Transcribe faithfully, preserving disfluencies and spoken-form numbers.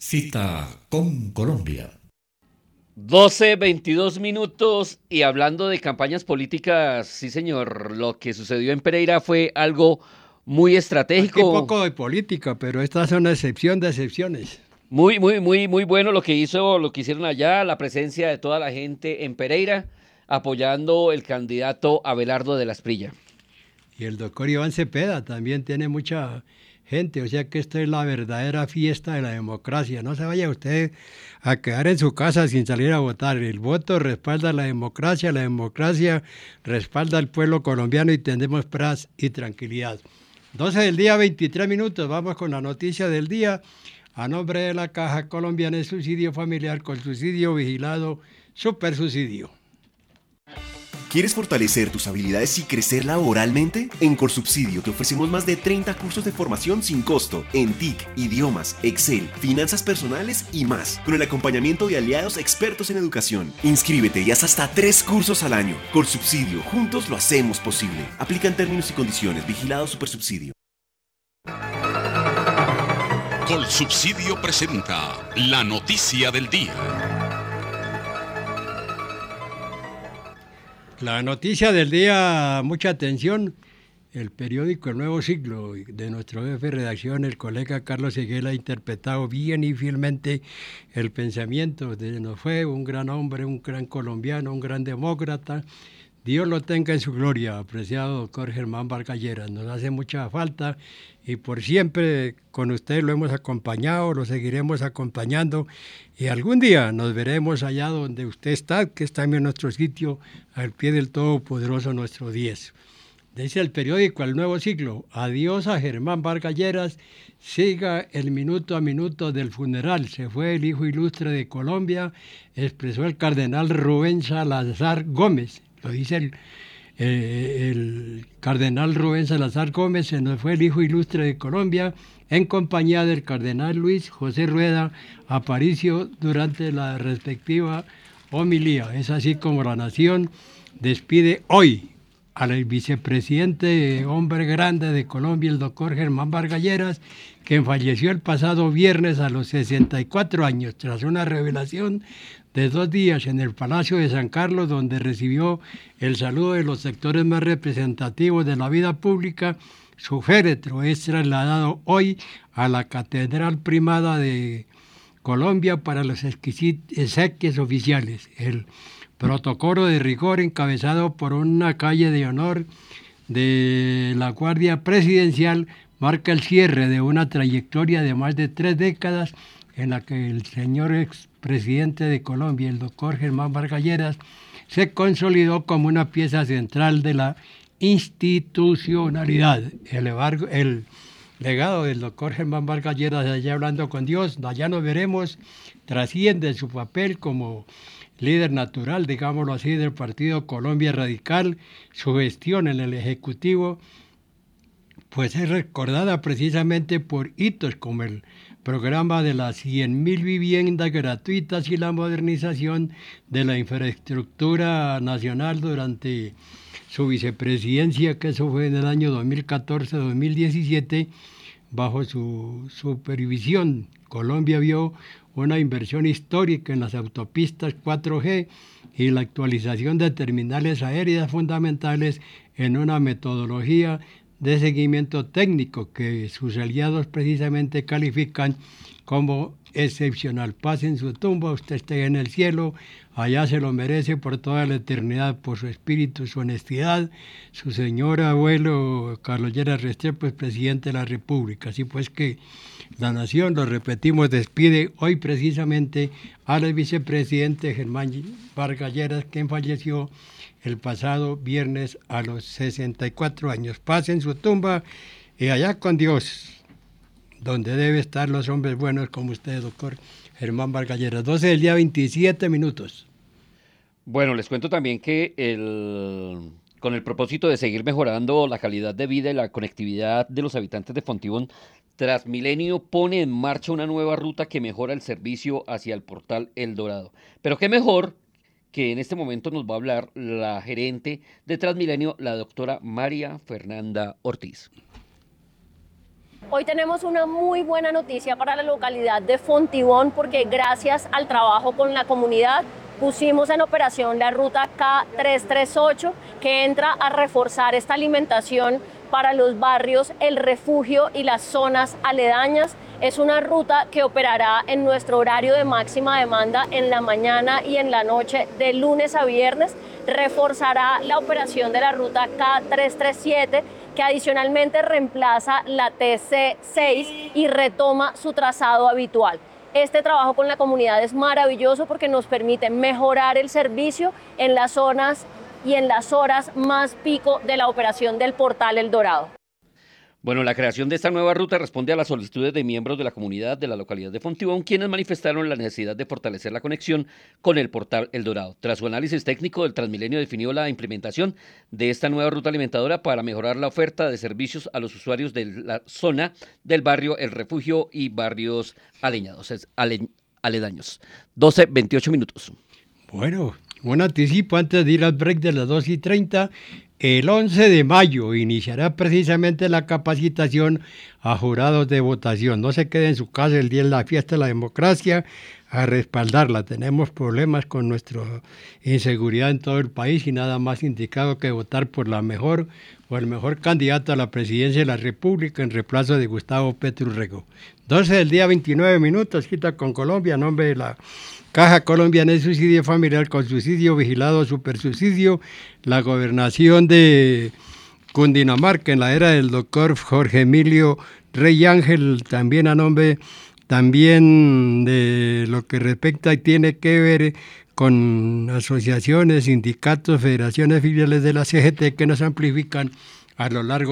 Cita con Colombia. doce, veintidós minutos y hablando de campañas políticas, sí señor, lo que sucedió en Pereira fue algo muy Aquí estratégico, poco de política, pero esta es una excepción de excepciones. muy, muy, muy, muy bueno lo que hizo, lo que hicieron allá, la presencia de toda la gente en Pereira, apoyando el candidato Abelardo de la Esprilla. Y el doctor Iván Cepeda también tiene mucha gente, o sea que esta es la verdadera fiesta de la democracia. No se vaya usted a quedar en su casa sin salir a votar. El voto respalda la democracia, la democracia respalda al pueblo colombiano y tendremos paz y tranquilidad. doce del día, veintitrés minutos, vamos con la noticia del día. A nombre de la Caja Colombiana de Subsidio Familiar con Subsidio Vigilado, Super Subsidio. ¿Quieres fortalecer tus habilidades y crecer laboralmente? En Corsubsidio te ofrecemos más de treinta cursos de formación sin costo en T I C, idiomas, Excel, finanzas personales y más, con el acompañamiento de aliados expertos en educación. Inscríbete y haz hasta tres cursos al año. Corsubsidio, juntos lo hacemos posible. Aplican términos y condiciones. Vigilado Supersubsidio. Colsubsidio presenta la noticia del día. La noticia del día, mucha atención, el periódico El Nuevo Siglo de nuestro jefe de redacción, el colega Carlos Seguela, ha interpretado bien y fielmente el pensamiento de nos fue un gran hombre, un gran colombiano, un gran demócrata. Dios lo tenga en su gloria, apreciado doctor Germán Vargas Lleras. Nos hace mucha falta y por siempre con usted lo hemos acompañado, lo seguiremos acompañando y algún día nos veremos allá donde usted está, que es también nuestro sitio, al pie del Todopoderoso, nuestro diez. Dice el periódico El Nuevo Siglo, adiós a Germán Vargas Lleras, siga el minuto a minuto del funeral. Se fue el hijo ilustre de Colombia, expresó el cardenal Rubén Salazar Gómez. Lo dice el, eh, el cardenal Rubén Salazar Gómez, se nos fue el hijo ilustre de Colombia, en compañía del cardenal Luis José Rueda Aparicio durante la respectiva homilía. Es así como la nación despide hoy al vicepresidente, hombre grande de Colombia, el doctor Germán Vargas Lleras, quien falleció el pasado viernes a los sesenta y cuatro años, tras una revelación de dos días en el Palacio de San Carlos, donde recibió el saludo de los sectores más representativos de la vida pública. Su féretro es trasladado hoy a la Catedral Primada de Colombia para los exequias oficiales. El protocolo de rigor encabezado por una calle de honor de la Guardia Presidencial marca el cierre de una trayectoria de más de tres décadas en la que el señor expresidente de Colombia, el doctor Germán Vargas Lleras, se consolidó como una pieza central de la institucionalidad. El, el legado del doctor Germán Vargas Lleras, allá hablando con Dios, allá nos veremos, trasciende su papel como líder natural, digámoslo así, del partido Colombia Radical. Su gestión en el Ejecutivo pues es recordada precisamente por hitos como el programa de las cien mil viviendas gratuitas y la modernización de la infraestructura nacional durante su vicepresidencia, que eso fue en el año dos mil catorce a dos mil diecisiete. Bajo su supervisión, Colombia vio una inversión histórica en las autopistas cuatro G y la actualización de terminales aéreas fundamentales en una metodología de seguimiento técnico que sus aliados precisamente califican como excepcional. Paz en su tumba, usted esté en el cielo, allá se lo merece por toda la eternidad, por su espíritu, su honestidad. Su señor abuelo Carlos Lleras Restrepo es presidente de la República, así pues que la nación, lo repetimos, despide hoy precisamente al vicepresidente Germán Vargas Lleras, quien falleció el pasado viernes a los sesenta y cuatro años. Paz en su tumba y allá con Dios, donde debe estar los hombres buenos como usted, doctor Germán Vargas Lleras. doce del día, veintisiete minutos. Bueno, les cuento también que el, con el propósito de seguir mejorando la calidad de vida y la conectividad de los habitantes de Fontibón, Transmilenio pone en marcha una nueva ruta que mejora el servicio hacia el portal El Dorado. Pero qué mejor que en este momento nos va a hablar la gerente de Transmilenio, la doctora María Fernanda Ortiz. Hoy tenemos una muy buena noticia para la localidad de Fontibón porque gracias al trabajo con la comunidad pusimos en operación la ruta K trescientos treinta y ocho que entra a reforzar esta alimentación para los barrios El Refugio y las zonas aledañas. Es una ruta que operará en nuestro horario de máxima demanda en la mañana y en la noche de lunes a viernes. Reforzará la operación de la ruta K trescientos treinta y siete que adicionalmente reemplaza la T C seis y retoma su trazado habitual. Este trabajo con la comunidad es maravilloso porque nos permite mejorar el servicio en las zonas y en las horas más pico de la operación del Portal El Dorado. Bueno, la creación de esta nueva ruta responde a las solicitudes de miembros de la comunidad de la localidad de Fontibón, quienes manifestaron la necesidad de fortalecer la conexión con el Portal El Dorado. Tras su análisis técnico, el Transmilenio definió la implementación de esta nueva ruta alimentadora para mejorar la oferta de servicios a los usuarios de la zona del barrio El Refugio y barrios aledaños. Ale, aledaños. doce, veintiocho minutos. Bueno, un anticipo antes de ir al break de las dos y treinta. El once de mayo iniciará precisamente la capacitación a jurados de votación. No se quede en su casa el día de la fiesta de la democracia a respaldarla. Tenemos problemas con nuestra inseguridad en todo el país y nada más indicado que votar por la mejor o el mejor candidato a la presidencia de la República en reemplazo de Gustavo Petro Urrego. doce del día, veintinueve minutos, quita con Colombia, nombre de la Caja Colombiana de Subsidio Familiar con Subsidio Vigilado Supersubsidio, la gobernación de Cundinamarca en la era del doctor Jorge Emilio Rey Ángel, también a nombre también de lo que respecta y tiene que ver con asociaciones, sindicatos, federaciones filiales de la C G T que nos amplifican a lo largo